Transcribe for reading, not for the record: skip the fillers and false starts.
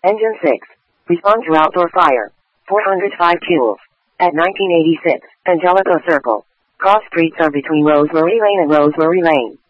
Engine 6. Respond to outdoor fire. 405 joules. At 1986, Angelico Circle. Cross streets are between Rosemary Lane and Rosemary Lane.